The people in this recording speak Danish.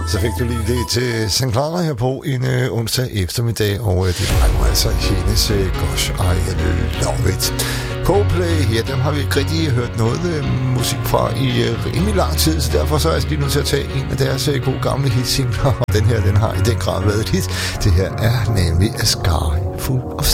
Så fik du lige det til St. Clara her på en onsdag eftermiddag, og det var jo altså hendes Gosh, I Love It. Coldplay her, dem har vi ikke rigtig hørt noget musik fra i rimelig lang tid, så derfor så er jeg lige nødt til at tage en af deres gode gamle hitsingler, og den her, den har i den grad været et hit. Det her er nemlig A Sky Full of Stars.